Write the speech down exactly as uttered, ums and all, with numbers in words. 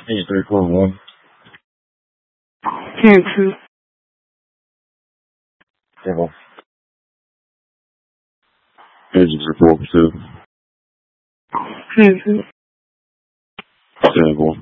Eight three four one. Ten two. Seven. Engine report two. Ten two. Seven one.